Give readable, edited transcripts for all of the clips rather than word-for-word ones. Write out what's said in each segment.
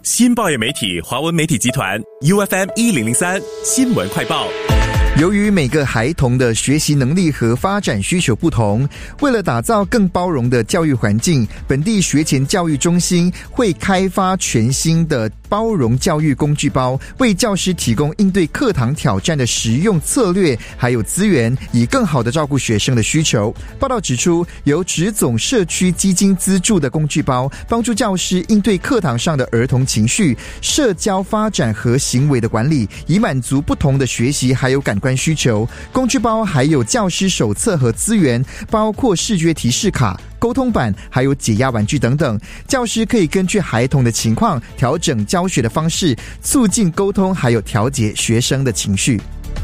新报业媒体华文媒体集团 UFM 1003新闻快报。 由于每个孩童的学习能力和发展需求不同，为了打造更包容的教育环境，本地学前教育中心会开发全新的包容教育工具包，为教师提供应对课堂挑战的实用策略还有资源，以更好地照顾学生的需求。报道指出，由职总社区基金资助的工具包，帮助教师应对课堂上的儿童情绪、社交发展和行为的管理，以满足不同的学习还有感官需求。工具包还有教师手册和资源，包括视觉提示卡、沟通板还有解压玩具等等，教师可以根据孩童的情况调整教学的方式，促进沟通还有调节学生的情绪。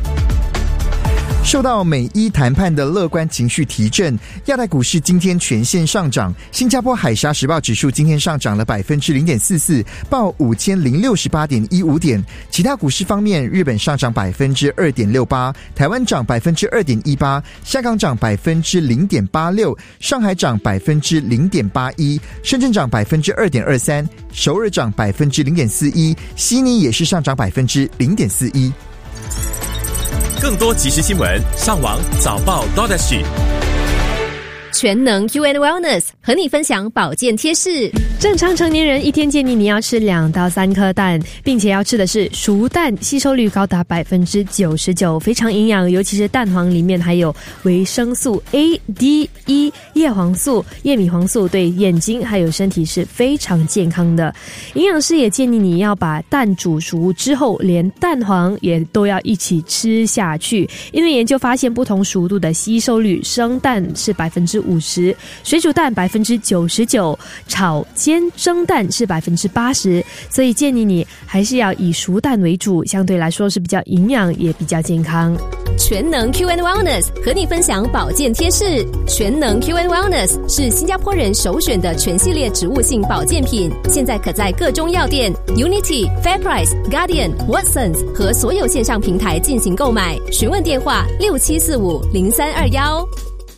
受到美伊谈判的乐观情绪提振，亚太股市今天全线上涨。新加坡海峡时报指数今天上涨了 0.44%， 报 5068.15 点。其他股市方面，日本上涨 2.68%， 台湾涨 2.18%， 香港涨 0.86%， 上海涨 0.81%， 深圳涨 2.23%， 首尔涨 0.41%， 悉尼也是上涨 0.41%。 更多即时新闻，上网早报 .SG。 全能 UN Wellness 和你分享保健贴士。 正常成年人一天建议你要吃2到3颗蛋，并且要吃的是熟蛋，吸收率高达 99%， 非常营养，尤其是蛋黄里面还有维生素 A、D、E、叶黄素、叶米黄素，对眼睛还有身体是非常健康的。营养师也建议你要把蛋煮熟之后，连蛋黄也都要一起吃下去，因为研究发现不同熟度的吸收率，生蛋是 50%， 水煮蛋 99%， 炒煎蒸蛋是 80%， 所以建议你还是要以熟蛋为主，相对来说是比较营养也比较健康。 全能 QN Wellness 和你分享保健贴士。全能 QN Wellness 是新加坡人首选的全系列植物性保健品，现在可在各中药店、Unity、FairPrice、Guardian、Watsons 和所有线上平台进行购买。询问电话67450321。